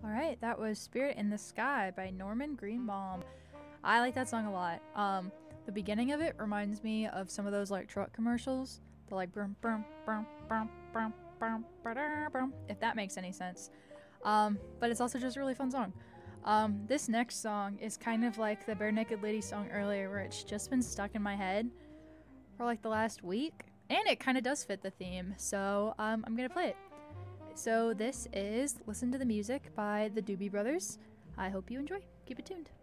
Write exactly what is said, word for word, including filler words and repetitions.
All right, that was Spirit in the Sky by Norman Greenbaum. I like that song a lot. Um, the beginning of it reminds me of some of those like truck commercials. The like brum brum brum brum brum brum ba-da, brum, if that makes any sense. Um, but it's also just a really fun song. Um, this next song is kind of like the Bare Naked Lady song earlier, where it's just been stuck in my head for like the last week, and it kind of does fit the theme, so um, I'm gonna play it. So this is Listen to the Music by the Doobie Brothers. I hope you enjoy. Keep it tuned.